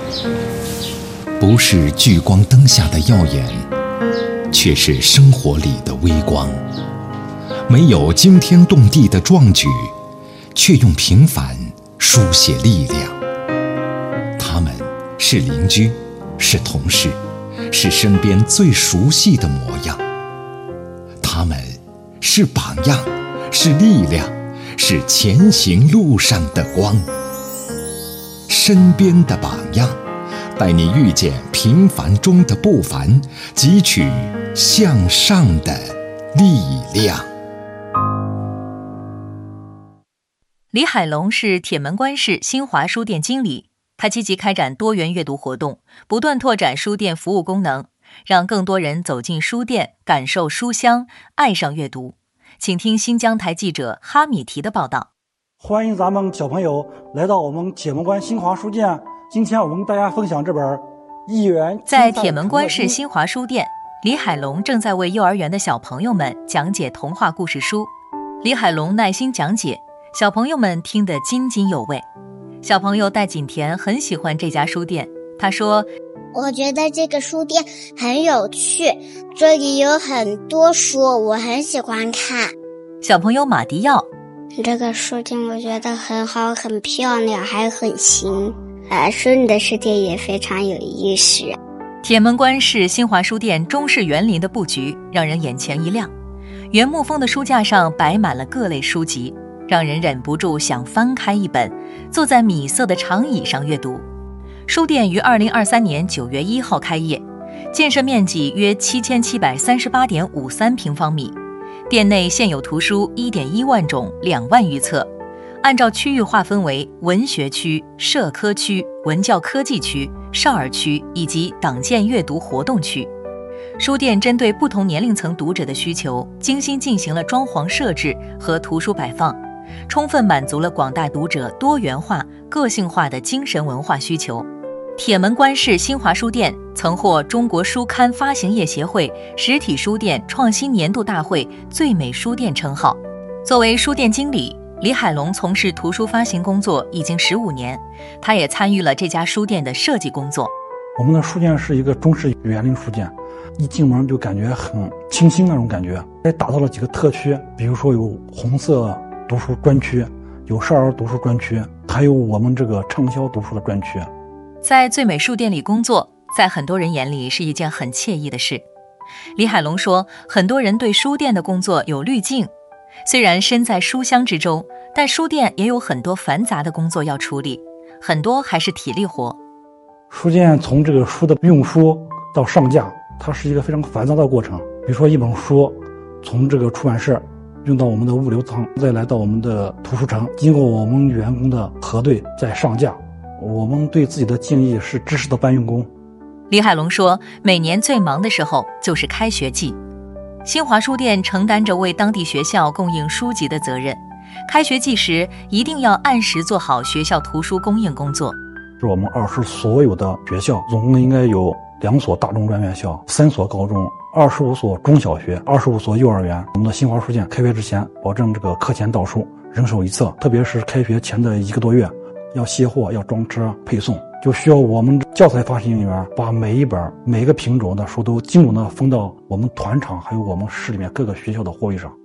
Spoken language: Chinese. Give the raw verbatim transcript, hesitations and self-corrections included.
不是聚光灯下的耀眼，却是生活里的微光。没有惊天动地的壮举，却用平凡书写力量。他们是邻居，是同事，是身边最熟悉的模样。他们是榜样，是力量，是前行路上的光。身边的榜样，带你遇见平凡中的不凡，汲取向上的力量。 李海龙是铁门关市新华书店经理，他积极开展多元阅读活动，不断拓展书店服务功能，让更多人走进书店，感受书香，爱上阅读。请听新疆台记者哈米提的报道。 欢迎咱们小朋友来到我们铁门关新华书店。今天我们跟大家分享这本《一元》。 在铁门关市新华书店，李海龙正在为幼儿园的小朋友们讲解童话故事书。李海龙耐心讲解，小朋友们听得津津有味。小朋友戴锦田很喜欢这家书店，他说： 我觉得这个书店很有趣，这里有很多书，我很喜欢看。 小朋友马迪耀： 这个书店我觉得很好，很漂亮，还很新。啊，书里的世界也非常有意思。 铁门关市新华书店中式园林的布局让人眼前一亮，原木风的书架上摆满了各类书籍，让人忍不住想翻开一本，坐在米色的长椅上阅读。书店于二零二三年九月一号开业，建设面积约七千七百三十八点五三平方米，店内现有图书一点一万种，两万余册。按照区域划分为文学区、社科区、文教科技区、少儿区以及党建阅读活动区。书店针对不同年龄层读者的需求，精心进行了装潢设置和图书摆放，充分满足了广大读者多元化、个性化的精神文化需求。铁门关市新华书店曾获中国书刊发行业协会实体书店创新年度大会最美书店称号。作为书店经理，李海龙从事图书发行工作已经十五年，他也参与了这家书店的设计工作。 我们的书店是一个中式园林书店，一进门就感觉很清新那种感觉。还打造了几个特区，比如说有红色读书专区，有少儿读书专区，还有我们这个畅销读书的专区。 在最美书店里工作，在很多人眼里是一件很惬意的事。李海龙说，很多人对书店的工作有滤镜，虽然身在书香之中，但书店也有很多繁杂的工作要处理，很多还是体力活。 书店从这个书的运输到上架，它是一个非常繁杂的过程。比如说一本书从这个出版社运到我们的物流仓，再来到我们的图书城，经过我们员工的核对再上架。我们对自己的定义是知识的搬运工。 李海龙说，每年最忙的时候就是开学季，新华书店承担着为当地学校供应书籍的责任，开学季时一定要按时做好学校图书供应工作。 是我们二市所有的学校，总共应该有两所大中专院校，三所高中，二十五所中小学，二十五所幼儿园。我们的新华书店开学之前，保证这个课前到书，人手一册，特别是开学前的一个多月，要卸货，要装车配送，就需要我们教材发行人员把每一本每个品种的书都精准的分到我们团场还有我们市里面各个学校的货位上。